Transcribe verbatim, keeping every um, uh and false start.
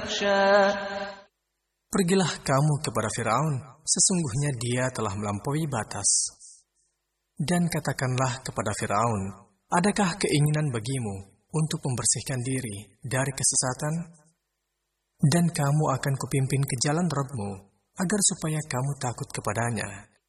تخشى. Pergilah kamu kepada Firaun, sesungguhnya dia telah melampaui batas. Dan katakanlah kepada Firaun, adakah keinginan bagimu untuk membersihkan diri dari kesesatan? Dan kamu akan kupimpin ke jalan Rabb-Mu, agar supaya kamu takut kepadanya.